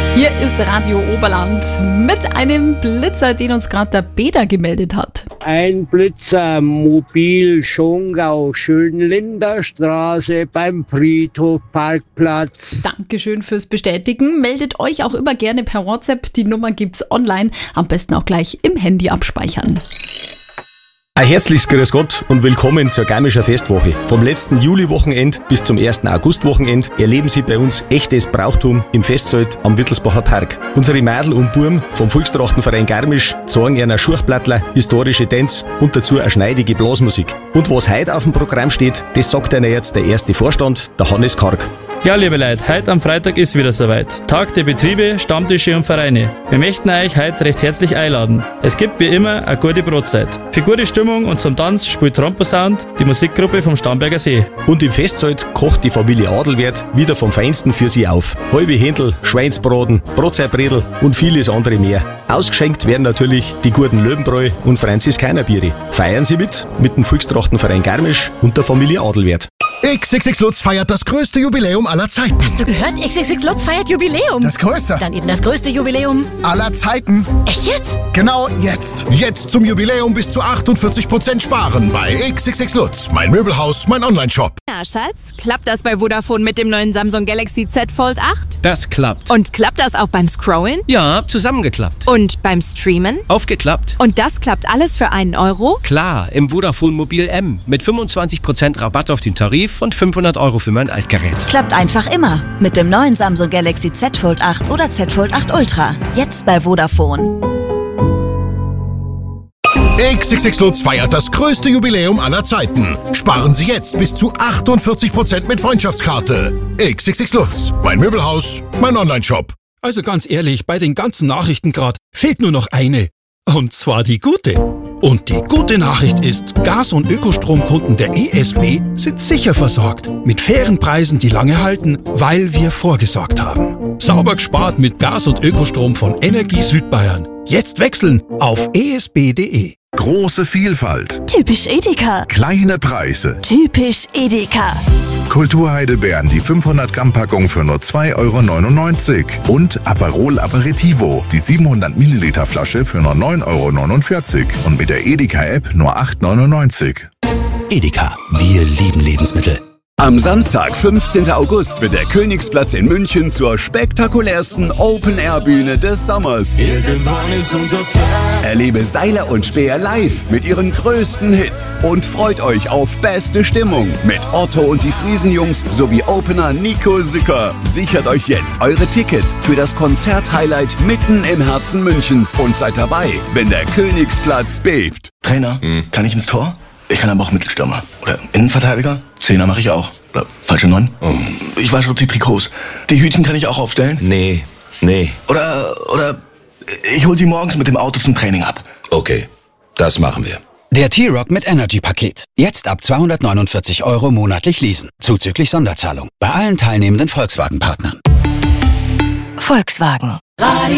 Hier ist Radio Oberland mit einem Blitzer, den uns gerade der Peter gemeldet hat. Ein Blitzer, mobil, Schongau, Schönlinderstraße beim Friedhofparkplatz. Dankeschön fürs Bestätigen. Meldet euch auch immer gerne per WhatsApp. Die Nummer gibt's online. Am besten auch gleich im Handy abspeichern. Ein herzliches Grüß Gott und willkommen zur Garmischer Festwoche. Vom letzten Juli-Wochenend bis zum 1. August-Wochenend erleben Sie bei uns echtes Brauchtum im Festzelt am Wittelsbacher Park. Unsere Mädel und Burm vom Volkstrachtenverein Garmisch zeigen einer Schurchplattler, historische Tänze und dazu eine schneidige Blasmusik. Und was heute auf dem Programm steht, das sagt Ihnen jetzt der erste Vorstand, der Hannes Karg. Ja, liebe Leute, heute am Freitag ist wieder soweit. Tag der Betriebe, Stammtische und Vereine. Wir möchten euch heute recht herzlich einladen. Es gibt wie immer eine gute Brotzeit. Für gute Stimmung und zum Tanz spielt Trompo-Sound, die Musikgruppe vom Starnberger See. Und im Festzelt kocht die Familie Adelwert wieder vom Feinsten für Sie auf. Halbe Händel, Schweinsbraten, Brotzeitbredel und vieles andere mehr. Ausgeschenkt werden natürlich die guten Löwenbräu und Franziskanerbiere. Feiern Sie mit dem Volkstrachtenverein Garmisch und der Familie Adelwert. XXX Lutz feiert das größte Jubiläum aller Zeiten. Hast du gehört? XXX Lutz feiert Jubiläum. Das größte. Dann eben das größte Jubiläum Aller Zeiten. Echt jetzt? Genau jetzt. Jetzt zum Jubiläum bis zu 48% sparen bei XXX Lutz. Mein Möbelhaus, mein Onlineshop. Na, Schatz, klappt das bei Vodafone mit dem neuen Samsung Galaxy Z Fold 8? Das klappt. Und klappt das auch beim Scrollen? Ja, zusammengeklappt. Und beim Streamen? Aufgeklappt. Und das klappt alles für einen Euro? Klar, im Vodafone Mobil M mit 25% Rabatt auf den Tarif und 500 Euro für mein Altgerät. Klappt einfach immer. Mit dem neuen Samsung Galaxy Z Fold 8 oder Z Fold 8 Ultra. Jetzt bei Vodafone. XXX Lutz feiert das größte Jubiläum aller Zeiten. Sparen Sie jetzt bis zu 48% mit Freundschaftskarte. XXX Lutz. Mein Möbelhaus, mein Onlineshop. Also ganz ehrlich, bei den ganzen Nachrichten gerade fehlt nur noch eine. Und zwar die gute. Und die gute Nachricht ist, Gas- und Ökostromkunden der ESB sind sicher versorgt. Mit fairen Preisen, die lange halten, weil wir vorgesorgt haben. Sauber gespart mit Gas- und Ökostrom von Energie Südbayern. Jetzt wechseln auf esb.de. Große Vielfalt. Typisch Edeka. Kleine Preise. Typisch Edeka. Kulturheidelbeeren, die 500 Gramm Packung für nur 2,99 € und Aperol Aperitivo, die 700 Milliliter Flasche für nur 9,49 € und mit der Edeka-App nur 8,99 €. Edeka, wir lieben Lebensmittel. Am Samstag, 15. August, wird der Königsplatz in München zur spektakulärsten Open-Air-Bühne des Sommers. Irgendwann ist unser Zeit. Erlebe Seiler und Speer live mit ihren größten Hits und freut euch auf beste Stimmung mit Otto und die Friesenjungs sowie Opener Nico Sücker. Sichert euch jetzt eure Tickets für das Konzert-Highlight mitten im Herzen Münchens und seid dabei, wenn der Königsplatz bebt. Trainer, kann ich ins Tor? Ich kann aber auch Mittelstürmer. Oder Innenverteidiger? Zehner mache ich auch. Oder falsche 9? Ich wasche auch die Trikots. Die Hütchen kann ich auch aufstellen? Nee. Oder ich hol sie morgens mit dem Auto zum Training ab. Okay, das machen wir. Der T-Rock mit Energy-Paket. Jetzt ab 249 € monatlich leasen. Zuzüglich Sonderzahlung. Bei allen teilnehmenden Volkswagen-Partnern. Volkswagen.